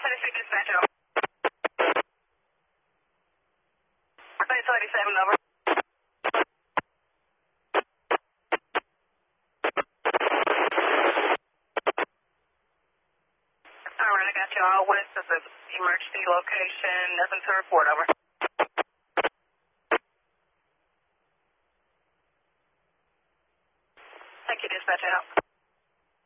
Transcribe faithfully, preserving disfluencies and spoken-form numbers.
Tennessee dispatch over. Base eighty-seven over. Alright, I got you all west of the emergency location. Nothing to report over. Thank you, dispatch out.